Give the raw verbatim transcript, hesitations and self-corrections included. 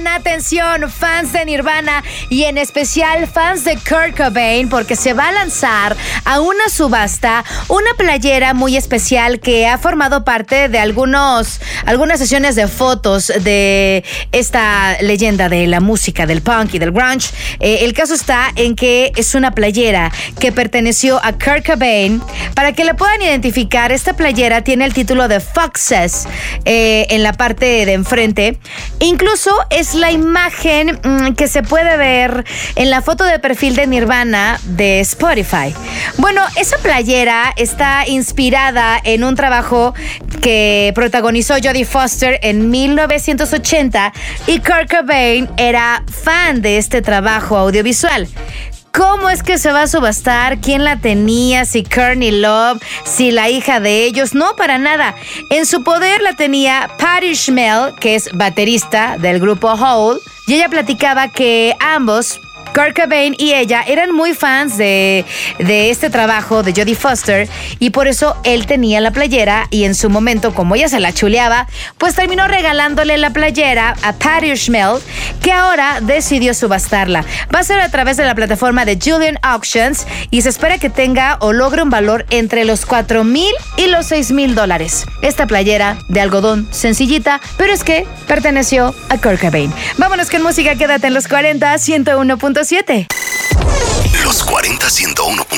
atención, fans de Nirvana y en especial fans de Kurt Cobain, porque se va a lanzar a una subasta una playera muy especial que ha formado parte de algunos, algunas sesiones de fotos de esta leyenda de la música, del punk y del grunge. Eh, el caso está en que es una playera que perteneció a Kurt Cobain. Para que la puedan identificar, esta playera tiene el título de Foxes eh, en la parte de enfrente. Incluso es la imagen mmm, que se puede ver en la foto de perfil de Nirvana de Spotify. Bueno, esa playera está inspirada en un trabajo que protagonizó Jodie Foster en mil novecientos ochenta y Kurt Cobain era fan de este trabajo audiovisual. ¿Cómo es que se va a subastar? ¿Quién la tenía? ¿Si Courtney Love? ¿Si la hija de ellos? No, para nada. En su poder la tenía Patti Schmel, que es baterista del grupo Hole, y ella platicaba que ambos, Kurt Cobain y ella, eran muy fans de, de este trabajo de Jodie Foster y por eso él tenía la playera y en su momento, como ella se la chuleaba, pues terminó regalándole la playera a Patti Schmel, que ahora decidió subastarla. Va a ser a través de la plataforma de Julian Auctions y se espera que tenga o logre un valor entre los cuatro mil y los seis mil dólares. Esta playera de algodón sencillita, pero es que perteneció a Kurt Cobain. Vámonos con música, quédate en los cuarenta, ciento uno punto siete. Los cuarenta, ciento uno punto siete.